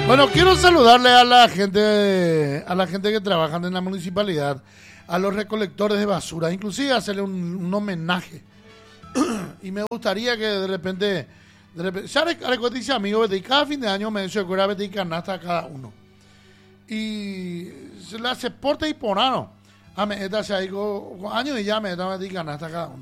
Bueno, quiero saludarle a la gente que trabaja en la municipalidad, a los recolectores de basura, inclusive hacerle un homenaje. Y me gustaría que de repente ya dice amigo, cada fin de año me dice que era Betty canasta a cada uno. Y se la se porta y porano. Esta se ha ido años y ya me da Betty canasta a cada uno.